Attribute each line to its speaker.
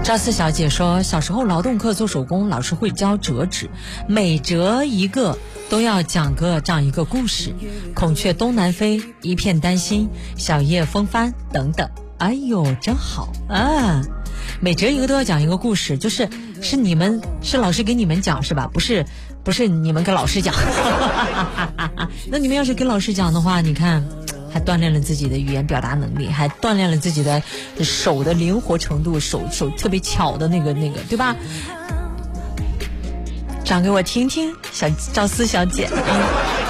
Speaker 1: 赵四小姐说，小时候劳动课做手工，老师会教折纸，每折一个都要讲这样一个故事，孔雀东南飞，一片丹心，小叶风帆等等。哎呦，真好啊！每折一个都要讲一个故事，是老师给你们讲是吧？不是你们跟老师讲。那你们要是跟老师讲的话，你看还锻炼了自己的语言表达能力，还锻炼了自己的手的灵活程度，手特别巧的那个，对吧？讲给我听听，赵四小姐。